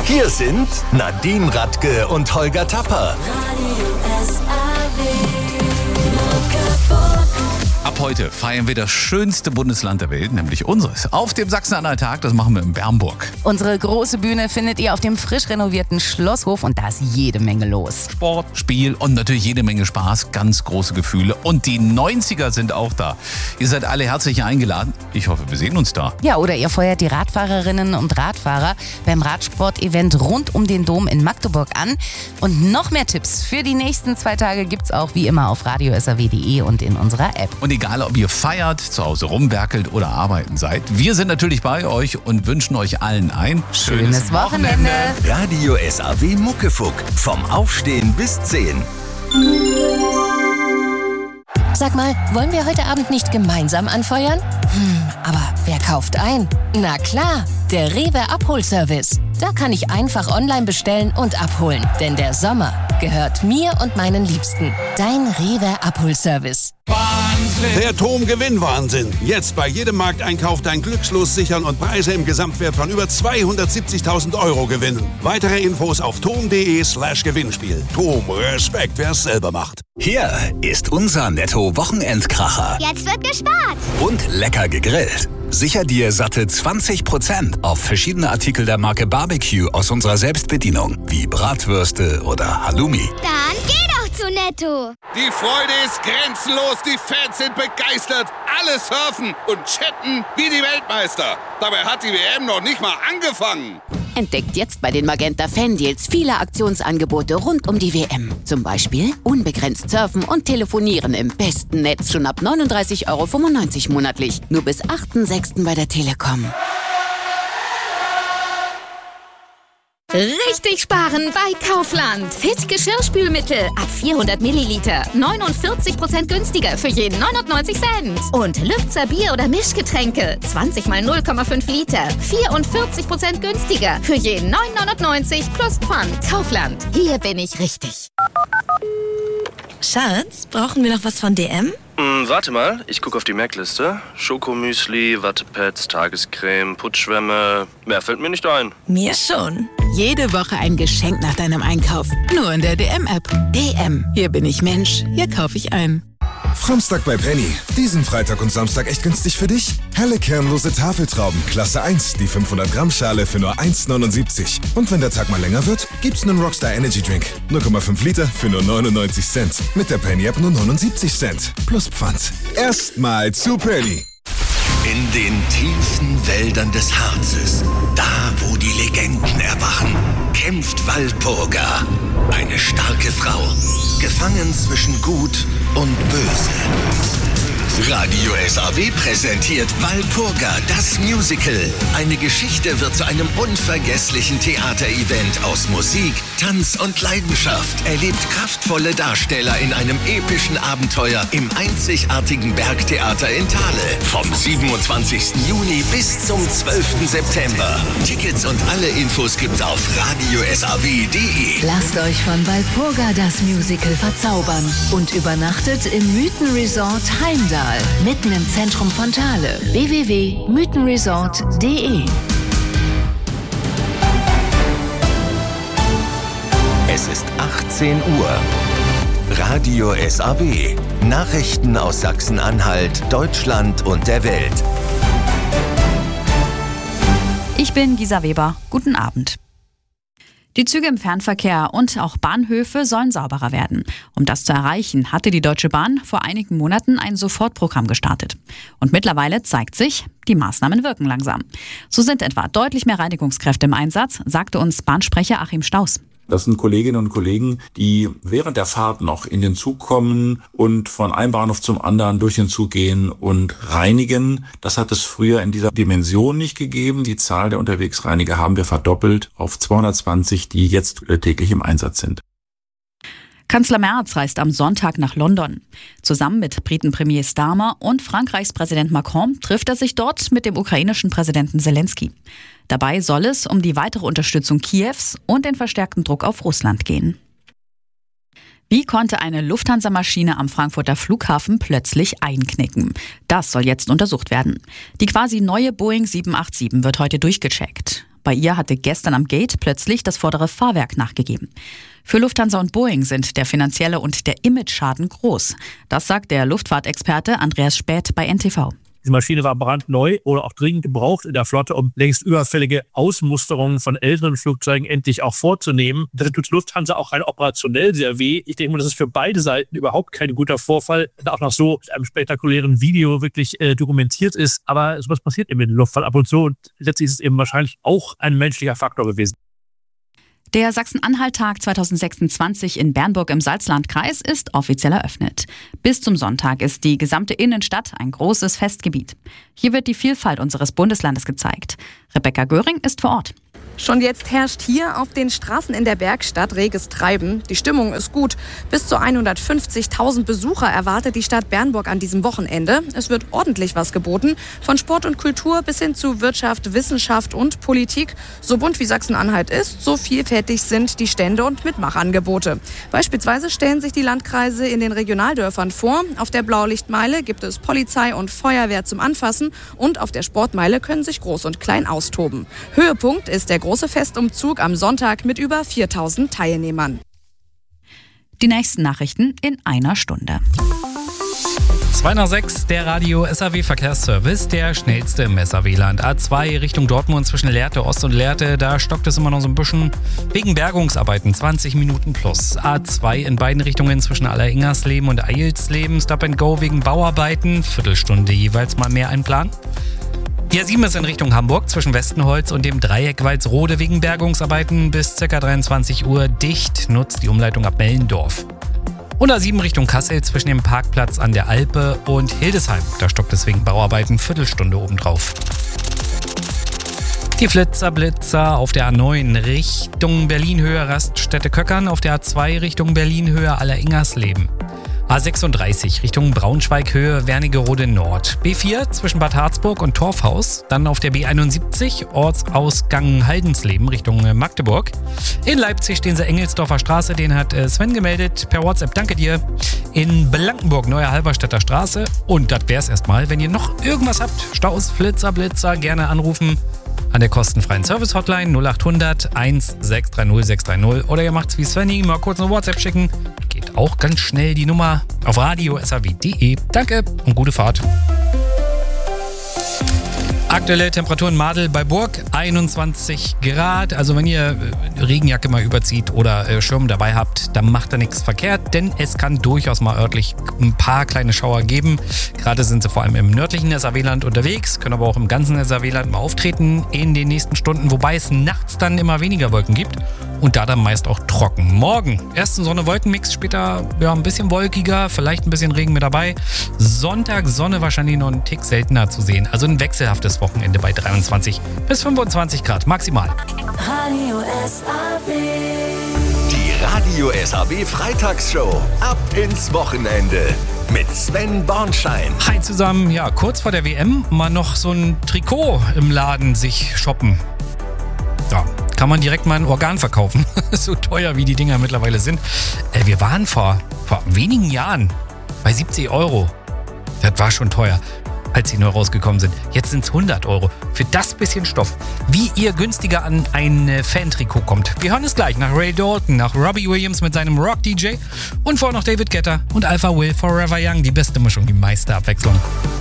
Hier sind Nadine Radke und Holger Tapper. Ab heute feiern wir das schönste Bundesland der Welt, nämlich unseres. Auf dem Sachsen-Anhalt-Tag, das machen wir in Bernburg. Unsere große Bühne findet ihr auf dem frisch renovierten Schlosshof und da ist jede Menge los. Sport, Spiel und natürlich jede Menge Spaß, ganz große Gefühle. Und die 90er sind auch da. Ihr seid alle herzlich eingeladen. Ich hoffe, wir sehen uns da. Ja, oder ihr feuert die Radfahrerinnen und Radfahrer beim Radsport-Event rund um den Dom in Magdeburg an. Und noch mehr Tipps für die nächsten 2 Tage gibt's auch wie immer auf radio.saw.de und in unserer App. Und egal, ob ihr feiert, zu Hause rumwerkelt oder arbeiten seid, wir sind natürlich bei euch und wünschen euch allen ein schönes Wochenende. Radio SAW Muckefuck. Vom Aufstehen bis 10. Sag mal, wollen wir heute Abend nicht gemeinsam anfeuern? Aber wer kauft ein? Na klar, der Rewe Abholservice. Da kann ich einfach online bestellen und abholen. Denn der Sommer gehört mir und meinen Liebsten. Dein Rewe Abholservice. Der TOM-Gewinnwahnsinn. Jetzt bei jedem Markteinkauf dein Glückslos sichern und Preise im Gesamtwert von über 270.000 € gewinnen. Weitere Infos auf tom.de/Gewinnspiel. TOM, Respekt, wer es selber macht. Hier ist unser Netto-Wochenendkracher. Jetzt wird gespart. Und lecker gegrillt. Sicher dir satte 20% auf verschiedene Artikel der Marke Barbecue aus unserer Selbstbedienung, wie Bratwürste oder Halloumi. Dann geh doch zu Netto. Die Freude ist grenzenlos, die Fans sind begeistert. Alle surfen und chatten wie die Weltmeister. Dabei hat die WM noch nicht mal angefangen. Entdeckt jetzt bei den Magenta Fan-Deals viele Aktionsangebote rund um die WM. Zum Beispiel unbegrenzt surfen und telefonieren im besten Netz schon ab 39,95 € monatlich. Nur bis 8.6. bei der Telekom. Richtig sparen bei Kaufland. Fit Geschirrspülmittel ab 400 Milliliter. 49% günstiger für jeden 99 Cent. Und Lübzer Bier- oder Mischgetränke. 20 mal 0,5 Liter. 44% günstiger für jeden 9,99 plus Pfand. Kaufland. Hier bin ich richtig. Schatz, brauchen wir noch was von DM? Warte mal, ich gucke auf die Merkliste. Schokomüsli, Wattepads, Tagescreme, Putzschwämme. Mehr fällt mir nicht ein. Mir schon. Jede Woche ein Geschenk nach deinem Einkauf. Nur in der DM-App. DM. Hier bin ich Mensch. Hier kaufe ich ein. Samstag bei Penny. Diesen Freitag und Samstag echt günstig für dich? Helle kernlose Tafeltrauben, Klasse 1, die 500 Gramm Schale für nur 1,79. Und wenn der Tag mal länger wird, gibt's einen Rockstar Energy Drink. 0,5 Liter für nur 99 Cent. Mit der Penny App nur 79 Cent. Plus Pfand. Erstmal zu Penny. In den tiefen Wäldern des Harzes, da wo die Legenden erwachen, kämpft Walpurga. Eine starke Frau, gefangen zwischen Gut und Böse. Radio SAW präsentiert Walpurga, das Musical. Eine Geschichte wird zu einem unvergesslichen Theaterevent aus Musik, Tanz und Leidenschaft. Erlebt kraftvolle Darsteller in einem epischen Abenteuer im einzigartigen Bergtheater in Thale. Vom 27. Juni bis zum 12. September. Tickets und alle Infos gibt's auf radiosaw.de. Lasst euch von Walpurga das Musical verzaubern und übernachtet im Mythenresort Heimdall. Mitten im Zentrum von Thale. www.mythenresort.de. Es ist 18 Uhr. Radio SAW. Nachrichten aus Sachsen-Anhalt, Deutschland und der Welt. Ich bin Gisa Weber. Guten Abend. Die Züge im Fernverkehr und auch Bahnhöfe sollen sauberer werden. Um das zu erreichen, hatte die Deutsche Bahn vor einigen Monaten ein Sofortprogramm gestartet. Und mittlerweile zeigt sich, die Maßnahmen wirken langsam. So sind etwa deutlich mehr Reinigungskräfte im Einsatz, sagte uns Bahnsprecher Achim Staus. Das sind Kolleginnen und Kollegen, die während der Fahrt noch in den Zug kommen und von einem Bahnhof zum anderen durch den Zug gehen und reinigen. Das hat es früher in dieser Dimension nicht gegeben. Die Zahl der Unterwegsreiniger haben wir verdoppelt auf 220, die jetzt täglich im Einsatz sind. Kanzler Merz reist am Sonntag nach London. Zusammen mit Briten-Premier Starmer und Frankreichs Präsident Macron trifft er sich dort mit dem ukrainischen Präsidenten Zelensky. Dabei soll es um die weitere Unterstützung Kiews und den verstärkten Druck auf Russland gehen. Wie konnte eine Lufthansa-Maschine am Frankfurter Flughafen plötzlich einknicken? Das soll jetzt untersucht werden. Die quasi neue Boeing 787 wird heute durchgecheckt. Bei ihr hatte gestern am Gate plötzlich das vordere Fahrwerk nachgegeben. Für Lufthansa und Boeing sind der finanzielle und der Image-Schaden groß. Das sagt der Luftfahrtexperte Andreas Späth bei NTV. Die Maschine war brandneu oder auch dringend gebraucht in der Flotte, um längst überfällige Ausmusterungen von älteren Flugzeugen endlich auch vorzunehmen. Das tut Lufthansa auch rein operationell sehr weh. Ich denke mal, das ist für beide Seiten überhaupt kein guter Vorfall, der auch noch so mit einem spektakulären Video wirklich dokumentiert ist. Aber sowas passiert eben in der Luftfahrt ab und zu und letztlich ist es eben wahrscheinlich auch ein menschlicher Faktor gewesen. Der Sachsen-Anhalt-Tag 2026 in Bernburg im Salzlandkreis ist offiziell eröffnet. Bis zum Sonntag ist die gesamte Innenstadt ein großes Festgebiet. Hier wird die Vielfalt unseres Bundeslandes gezeigt. Rebecca Göring ist vor Ort. Schon jetzt herrscht hier auf den Straßen in der Bergstadt reges Treiben. Die Stimmung ist gut. Bis zu 150.000 Besucher erwartet die Stadt Bernburg an diesem Wochenende. Es wird ordentlich was geboten. Von Sport und Kultur bis hin zu Wirtschaft, Wissenschaft und Politik. So bunt wie Sachsen-Anhalt ist, so vielfältig sind die Stände und Mitmachangebote. Beispielsweise stellen sich die Landkreise in den Regionaldörfern vor. Auf der Blaulichtmeile gibt es Polizei und Feuerwehr zum Anfassen. Und auf der Sportmeile können sich Groß und Klein austoben. Höhepunkt ist der große Festumzug am Sonntag mit über 4.000 Teilnehmern. Die nächsten Nachrichten in einer Stunde. 5:02, der Radio SAW-Verkehrsservice, der schnellste im SAW-Land. A2 Richtung Dortmund zwischen Lehrte Ost und Lehrte, da stockt es immer noch so ein bisschen. Wegen Bergungsarbeiten 20 Minuten plus. A2 in beiden Richtungen zwischen Alleringersleben und Eilsleben. Stop and Go wegen Bauarbeiten, Viertelstunde jeweils mal mehr einplanen. Die A7 ist in Richtung Hamburg zwischen Westenholz und dem Dreieck Walsrode wegen Bergungsarbeiten bis ca. 23 Uhr dicht. Nutzt die Umleitung ab Mellendorf. Und A7 Richtung Kassel zwischen dem Parkplatz an der Alpe und Hildesheim. Da stockt es wegen Bauarbeiten Viertelstunde obendrauf. Die Blitzer auf der A9 Richtung Berlin-Höhe Raststätte Köckern, auf der A2 Richtung Berlin-Höhe Alleringersleben. A36 Richtung Braunschweig-Höhe Wernigerode Nord. B4 zwischen Bad Harzburg und Torfhaus. Dann auf der B71 Ortsausgang Haldensleben Richtung Magdeburg. In Leipzig stehen sie Engelsdorfer Straße, den hat Sven gemeldet per WhatsApp. Danke dir. In Blankenburg Neue Halberstädter Straße. Und das wär's erstmal. Wenn ihr noch irgendwas habt, Staus, Blitzer, gerne anrufen. An der kostenfreien Service-Hotline 0800 1630 630 oder ihr macht's wie Svenny, mal kurz eine WhatsApp schicken. Geht auch ganz schnell die Nummer auf radio.saw.de. Danke und gute Fahrt. Aktuelle Temperaturen Madel bei Burg 21 Grad. Also wenn ihr Regenjacke mal überzieht oder Schirm dabei habt, dann macht da nichts verkehrt, denn es kann durchaus mal örtlich ein paar kleine Schauer geben. Gerade sind sie vor allem im nördlichen SAW-Land unterwegs, können aber auch im ganzen SAW-Land mal auftreten in den nächsten Stunden, wobei es nachts dann immer weniger Wolken gibt und da dann meist auch trocken. Morgen erst ein Sonne-Wolken-Mix, später ja ein bisschen wolkiger, vielleicht ein bisschen Regen mit dabei. Sonntag Sonne wahrscheinlich noch einen Tick seltener zu sehen. Also ein wechselhaftes Wochenende bei 23 bis 25 Grad maximal. Radio SAW. Die Radio SAW Freitagsshow. Ab ins Wochenende. Mit Sven Bornschein. Hi zusammen. Ja, kurz vor der WM mal noch so ein Trikot im Laden sich shoppen. Ja, kann man direkt mal ein Organ verkaufen. So teuer wie die Dinger mittlerweile sind. Wir waren vor wenigen Jahren bei 70 €. Das war schon teuer, als sie neu rausgekommen sind. Jetzt sind es 100 € für das bisschen Stoff. Wie ihr günstiger an ein Fan-Trikot kommt. Wir hören es gleich nach Ray Dalton, nach Robbie Williams mit seinem Rock-DJ und vorher noch David Guetta und Alpha Will Forever Young. Die beste Mischung, die meiste Abwechslung.